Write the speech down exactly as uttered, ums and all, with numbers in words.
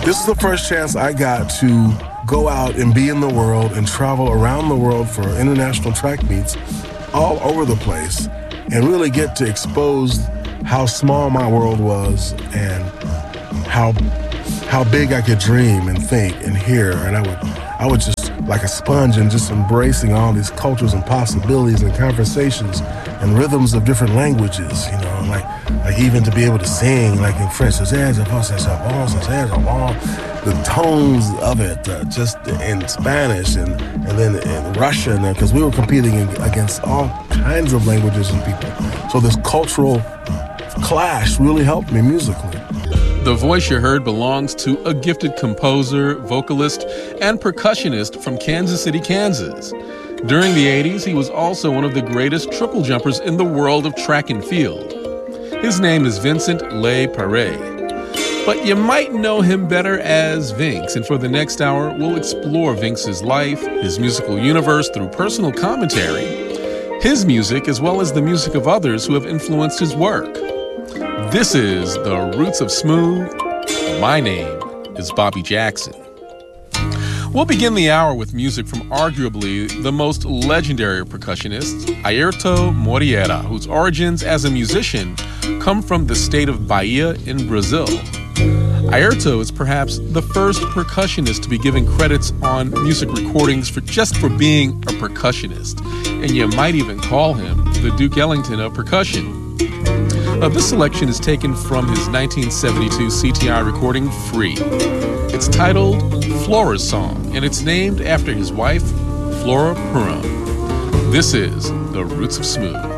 This is the first chance I got to go out and be in the world and travel around the world for international track meets all over the place and really get to expose how small my world was and how how big I could dream and think and hear. And I would I would just, like a sponge, and just embracing all these cultures and possibilities and conversations and rhythms of different languages, you know, like like even to be able to sing, like in French, the tones of it, uh, just in Spanish and, and then in Russian, because we were competing against all kinds of languages and people. So this cultural clash really helped me musically. The voice you heard belongs to a gifted composer, vocalist, and percussionist from Kansas City, Kansas. During the eighties, he was also one of the greatest triple jumpers in the world of track and field. His name is Vincent Le Paré, but you might know him better as Vinx, and for the next hour, we'll explore Vinx's life, his musical universe through personal commentary, his music, as well as the music of others who have influenced his work. This is The Roots of Smooth. My name is Bobby Jackson. We'll begin the hour with music from arguably the most legendary of percussionists, Airto Moreira, whose origins as a musician come from the state of Bahia in Brazil. Airto is perhaps the first percussionist to be given credits on music recordings for just for being a percussionist, and you might even call him the Duke Ellington of percussion. Uh, this selection is taken from his nineteen seventy-two C T I recording, Free. It's titled Flora's Song, and it's named after his wife, Flora Purim. This is The Roots of Smooth.